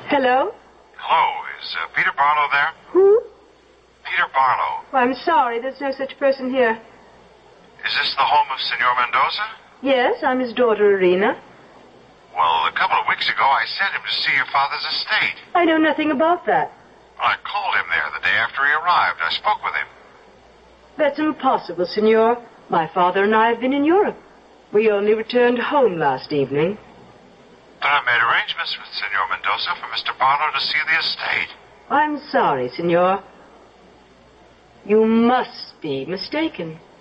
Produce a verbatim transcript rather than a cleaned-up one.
Hello? Hello, is uh, Peter Barlow there? Who? Peter Barlow. Oh, I'm sorry, there's no such person here. Is this the home of Senor Mendoza? Yes, I'm his daughter, Irina. Well, a couple of weeks ago I sent him to see your father's estate. I know nothing about that. I called him there the day after he arrived. I spoke with him. That's impossible, Senor. My father and I have been in Europe. We only returned home last evening. But I made arrangements with Senor Mendoza for Mister Barlow to see the estate. I'm sorry, Senor. You must be mistaken.